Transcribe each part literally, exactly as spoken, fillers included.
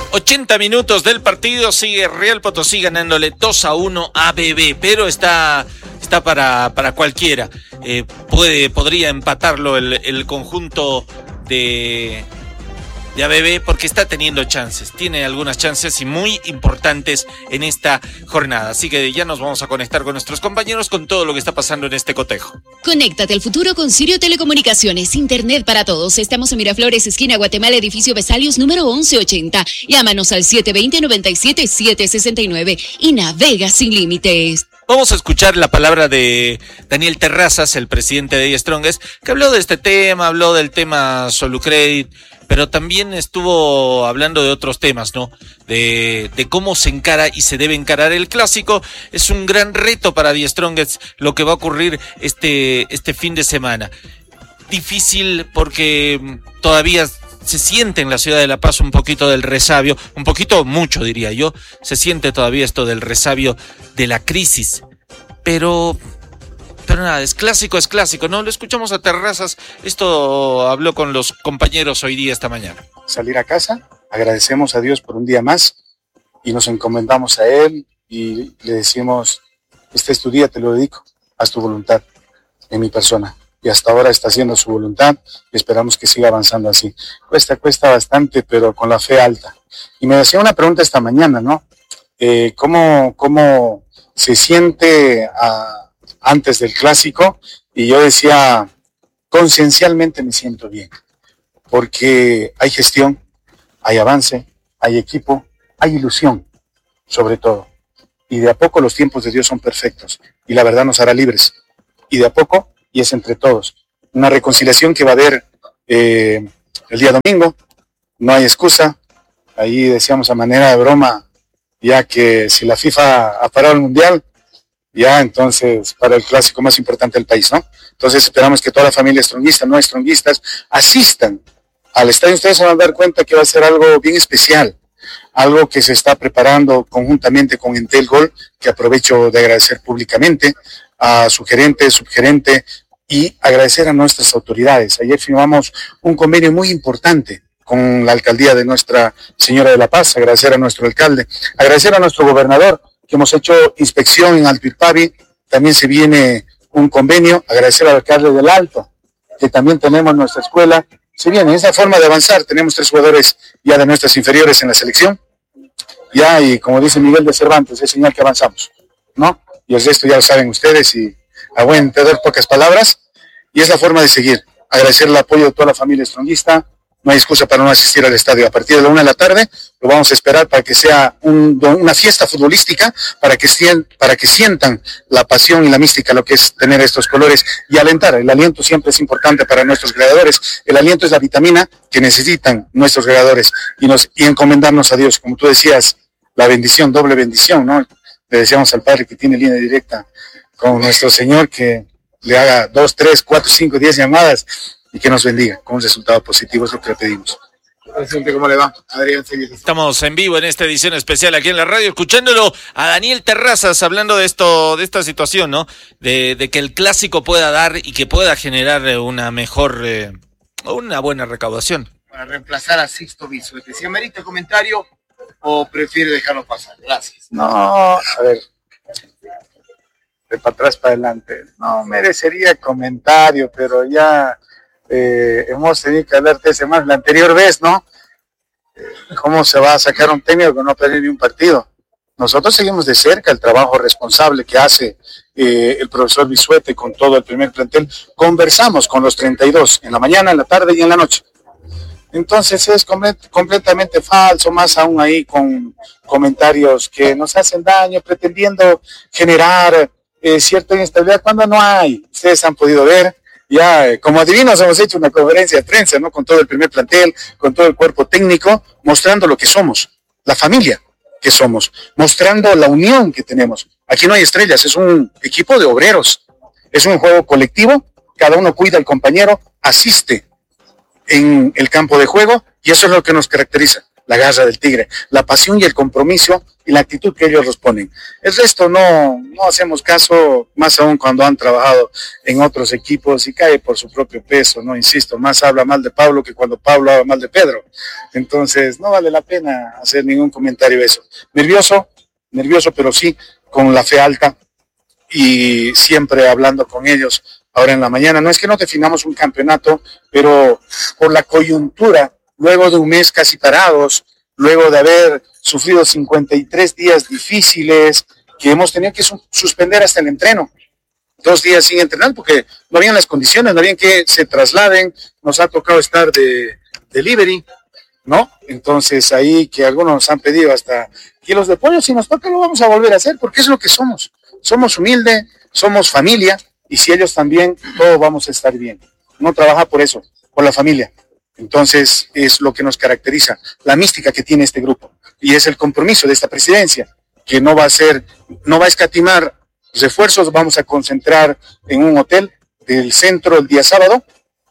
ochenta minutos del partido, sigue Real Potosí ganándole dos a uno a B B, pero está, está para, para cualquiera. Eh, puede, podría empatarlo el, el conjunto de, de A B B porque está teniendo chances, tiene algunas chances y muy importantes en esta jornada. Así que ya nos vamos a conectar con nuestros compañeros con todo lo que está pasando en este cotejo. Conéctate al futuro con Sirio Telecomunicaciones, internet para todos. Estamos en Miraflores, esquina Guatemala, edificio Vesalius, número once ochenta. Llámanos al siete dos cero, nueve siete, siete seis nueve y navega sin límites. Vamos a escuchar la palabra de Daniel Terrazas, el presidente de iStrongest, que habló de este tema, habló del tema Solucredit, pero también estuvo hablando de otros temas, ¿no? De, de cómo se encara y se debe encarar el clásico. Es un gran reto para iStrongest lo que va a ocurrir este, este fin de semana. Difícil porque todavía se siente en la ciudad de La Paz un poquito del resabio, un poquito mucho diría yo, se siente todavía esto del resabio de la crisis, pero... Pero nada, es clásico, es clásico, ¿no? Lo escuchamos a Terrazas, esto habló con los compañeros hoy día, esta mañana. Salir a casa, agradecemos a Dios por un día más y nos encomendamos a Él y le decimos, este es tu día, te lo dedico, haz tu voluntad en mi persona. Y hasta ahora está haciendo su voluntad y esperamos que siga avanzando así. Cuesta, cuesta bastante, pero con la fe alta. Y me hacía una pregunta esta mañana, ¿no? Eh, ¿cómo, cómo se siente a... antes del clásico? Y yo decía, conciencialmente me siento bien, porque hay gestión, hay avance, hay equipo, hay ilusión, sobre todo. Y de a poco los tiempos de Dios son perfectos, y la verdad nos hará libres. Y de a poco, y es entre todos. Una reconciliación que va a haber eh, el día domingo, no hay excusa. Ahí decíamos a manera de broma, ya que si la FIFA ha parado el Mundial, ya entonces para el clásico más importante del país, ¿no? Entonces esperamos que toda la familia estronguista, no estronguistas, asistan al estadio. Ustedes se van a dar cuenta que va a ser algo bien especial, algo que se está preparando conjuntamente con Entel Gol, que aprovecho de agradecer públicamente a su gerente, subgerente, y agradecer a nuestras autoridades. Ayer firmamos un convenio muy importante con la alcaldía de Nuestra Señora de la Paz, agradecer a nuestro alcalde, agradecer a nuestro gobernador, que hemos hecho inspección en Alto Irpavi, también se viene un convenio, agradecer al alcalde del Alto, que también tenemos nuestra escuela, se viene esa forma de avanzar, tenemos tres jugadores ya de nuestras inferiores en la selección, ya, y como dice Miguel de Cervantes, es señal que avanzamos, ¿no? Y el resto ya lo saben ustedes, y a buen entender pocas palabras, y es la forma de seguir, agradecer el apoyo de toda la familia estronguista. No hay excusa para no asistir al estadio. A partir de la una de la tarde lo vamos a esperar para que sea un, una fiesta futbolística, para que, para que sientan la pasión y la mística, lo que es tener estos colores y alentar. El aliento siempre es importante para nuestros gladiadores. El aliento es la vitamina que necesitan nuestros gladiadores y, nos, y encomendarnos a Dios. Como tú decías, la bendición, doble bendición, ¿no? Le decíamos al Padre que tiene línea directa con nuestro Señor, que le haga dos, tres, cuatro, cinco, diez llamadas y que nos bendiga con un resultado positivo, es lo que le pedimos. Presidente, ¿cómo le va? Adrián Seguir. Estamos en vivo en esta edición especial aquí en la radio, escuchándolo a Daniel Terrazas hablando de esto, de esta situación, ¿no? De, de que el clásico pueda dar y que pueda generar una mejor, eh, una buena recaudación. Para reemplazar a Sixto Bisuete. ¿Si amerita comentario o prefiere dejarlo pasar? Gracias. No, a ver, de para atrás para adelante. No merecería comentario, pero ya... Eh, hemos tenido que hablar de ese más la anterior vez, ¿no? Eh, ¿Cómo se va a sacar un técnico que no perdió ni un partido? Nosotros seguimos de cerca el trabajo responsable que hace eh, el profesor Bisuete con todo el primer plantel. Conversamos con los treinta y dos en la mañana, en la tarde y en la noche. Entonces es complet- completamente falso, más aún ahí con comentarios que nos hacen daño, pretendiendo generar eh, cierta inestabilidad cuando no hay. Ustedes han podido ver. Ya, como adivinos, hemos hecho una conferencia de prensa, ¿no? Con todo el primer plantel, con todo el cuerpo técnico, mostrando lo que somos, la familia que somos, mostrando la unión que tenemos. Aquí no hay estrellas, es un equipo de obreros, es un juego colectivo, cada uno cuida al compañero, asiste en el campo de juego, y eso es lo que nos caracteriza. la garra del tigre, la pasión y el compromiso y la actitud que ellos los ponen. El resto no, no hacemos caso, más aún cuando han trabajado en otros equipos y cae por su propio peso, no insisto, más habla mal de Pablo que cuando Pablo habla mal de Pedro. Entonces no vale la pena hacer ningún comentario de eso. Nervioso, nervioso, pero sí, con la fe alta y siempre hablando con ellos ahora en la mañana. No es que no definamos un campeonato, pero por la coyuntura, luego de un mes casi parados, luego de haber sufrido cincuenta y tres días difíciles, que hemos tenido que su- suspender hasta el entreno, dos días sin entrenar, porque no habían las condiciones, no habían que se trasladen, nos ha tocado estar de delivery, ¿no? Entonces ahí que algunos nos han pedido hasta kilos de pollo, si nos toca lo vamos a volver a hacer, porque es lo que somos, somos humildes, somos familia, y si ellos también, todos vamos a estar bien. Uno trabaja por eso, por la familia. Entonces es lo que nos caracteriza, la mística que tiene este grupo, y es el compromiso de esta presidencia, que no va a ser, no va a escatimar refuerzos, vamos a concentrar en un hotel del centro el día sábado,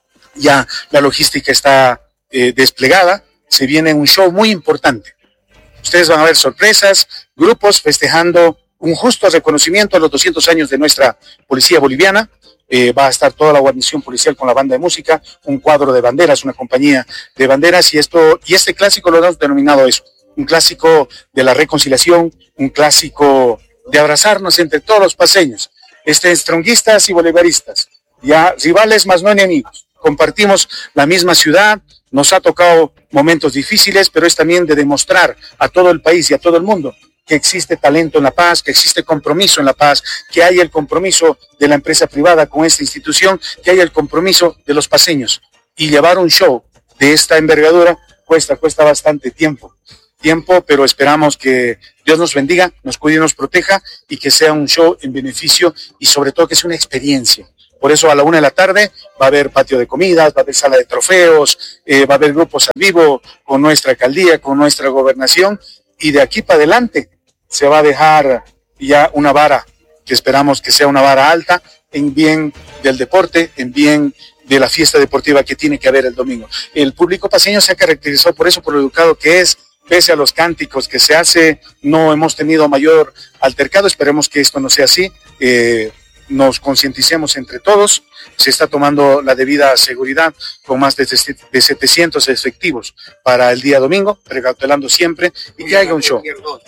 ya la logística está eh, desplegada, se viene un show muy importante. Ustedes van a ver sorpresas, grupos festejando un justo reconocimiento a los doscientos años de nuestra policía boliviana. Eh, va a estar toda la guarnición policial con la banda de música, un cuadro de banderas, una compañía de banderas, y esto y este clásico lo hemos denominado eso, un clásico de la reconciliación, un clásico de abrazarnos entre todos los paseños, este, stronguistas y bolivaristas, ya rivales más no enemigos. Compartimos la misma ciudad, nos ha tocado momentos difíciles, pero es también de demostrar a todo el país y a todo el mundo que existe talento en la paz, que existe compromiso en la paz, que hay el compromiso de la empresa privada con esta institución, que hay el compromiso de los paseños. Y llevar un show de esta envergadura cuesta, cuesta bastante tiempo, tiempo, pero esperamos que Dios nos bendiga, nos cuide y nos proteja, y que sea un show en beneficio y sobre todo que sea una experiencia. Por eso a la una de la tarde va a haber patio de comidas, va a haber sala de trofeos, eh, va a haber grupos al vivo con nuestra alcaldía, con nuestra gobernación, y de aquí para adelante se va a dejar ya una vara, que esperamos que sea una vara alta, en bien del deporte, en bien de la fiesta deportiva que tiene que haber el domingo. El público paseño se ha caracterizado por eso, por lo educado que es, pese a los cánticos que se hace, no hemos tenido mayor altercado, esperemos que esto no sea así, eh, nos concienticemos entre todos, se está tomando la debida seguridad con más de, de setecientos efectivos para el día domingo, precautelando siempre, y que haya un show.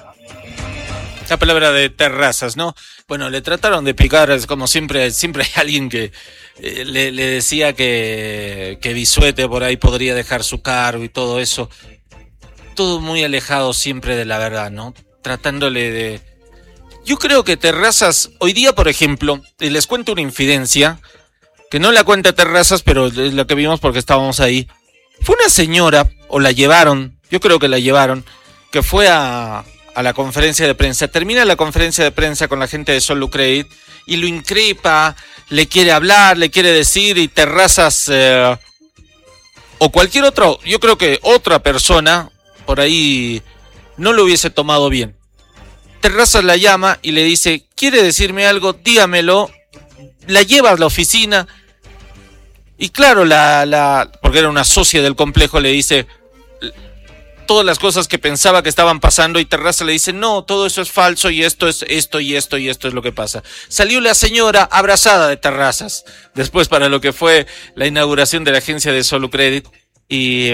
La palabra de Terrazas, ¿no? Bueno, le trataron de picar, como siempre, siempre hay alguien que eh, le, le decía que, que Bisuete por ahí podría dejar su cargo y todo eso. Todo muy alejado siempre de la verdad, ¿no? Tratándole de... Yo creo que Terrazas, hoy día, por ejemplo, les cuento una infidencia, que no la cuenta Terrazas, pero es lo que vimos porque estábamos ahí. Fue una señora, o la llevaron, yo creo que la llevaron, que fue a... a la conferencia de prensa, termina la conferencia de prensa con la gente de Solucredit y lo increpa, le quiere hablar, le quiere decir, y Terrazas eh, o cualquier otro, yo creo que otra persona por ahí no lo hubiese tomado bien. Terrazas la llama y le dice, ¿quiere decirme algo? Dígamelo. La lleva a la oficina y claro, la, la porque era una socia del complejo, le dice todas las cosas que pensaba que estaban pasando, y Terrazas le dice, no, todo eso es falso y esto es esto y esto y esto es lo que pasa. Salió la señora abrazada de Terrazas después para lo que fue la inauguración de la agencia de Solucredit, y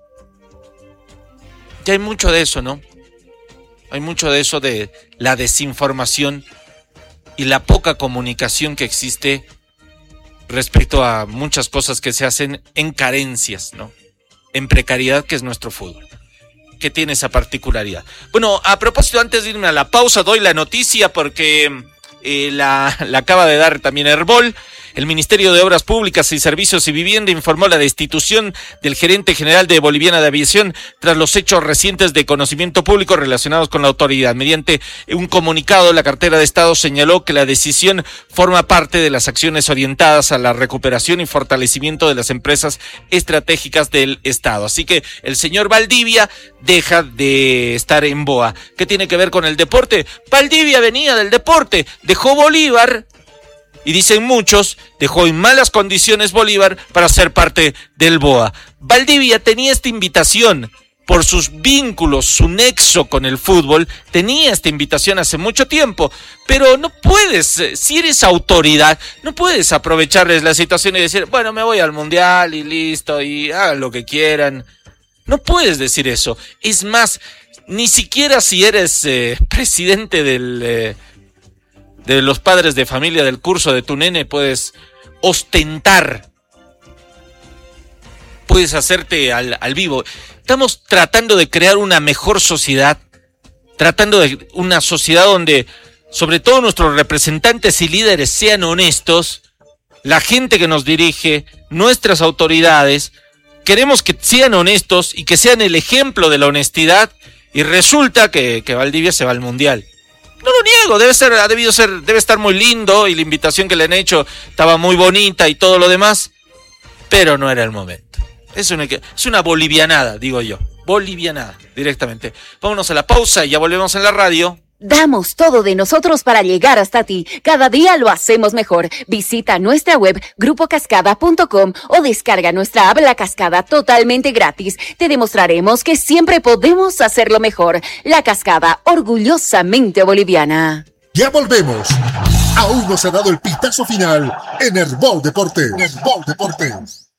ya hay mucho de eso, ¿no? Hay mucho de eso, de la desinformación y la poca comunicación que existe respecto a muchas cosas que se hacen en carencias, ¿no? En precariedad, que es nuestro fútbol, que tiene esa particularidad. Bueno, a propósito, antes de irme a la pausa, doy la noticia porque eh, la, la acaba de dar también Herbol. El Ministerio de Obras Públicas y Servicios y Vivienda informó la destitución del gerente general de Boliviana de Aviación tras los hechos recientes de conocimiento público relacionados con la autoridad. Mediante un comunicado, la cartera de Estado señaló que la decisión forma parte de las acciones orientadas a la recuperación y fortalecimiento de las empresas estratégicas del Estado. Así que el señor Valdivia deja de estar en B O A. ¿Qué tiene que ver con el deporte? Valdivia venía del deporte, dejó Bolívar, y dicen muchos, dejó en malas condiciones Bolívar para ser parte del B O A. Valdivia tenía esta invitación por sus vínculos, su nexo con el fútbol, tenía esta invitación hace mucho tiempo, pero no puedes, si eres autoridad, no puedes aprovecharles la situación y decir, bueno, me voy al mundial y listo, y hagan lo que quieran. No puedes decir eso. Es más, ni siquiera si eres eh, presidente del, eh, de los padres de familia del curso de tu nene, puedes ostentar, puedes hacerte al, al vivo. Estamos tratando de crear una mejor sociedad, tratando de una sociedad donde sobre todo nuestros representantes y líderes sean honestos, la gente que nos dirige, nuestras autoridades, queremos que sean honestos y que sean el ejemplo de la honestidad, y resulta que, que Valdivia se va al Mundial. No lo niego, debe ser, ha debido ser, debe estar muy lindo y la invitación que le han hecho estaba muy bonita y todo lo demás, pero no era el momento. Es una, es una bolivianada, digo yo. Bolivianada, directamente. Vámonos a la pausa y ya volvemos en la radio. Damos todo de nosotros para llegar hasta ti. Cada día lo hacemos mejor. Visita nuestra web grupo cascada punto com o descarga nuestra app La Cascada totalmente gratis. Te demostraremos que siempre podemos hacerlo mejor. La Cascada, orgullosamente boliviana. Ya volvemos. Aún no se ha dado el pitazo final en Herbol Deportes. Herbol Deportes.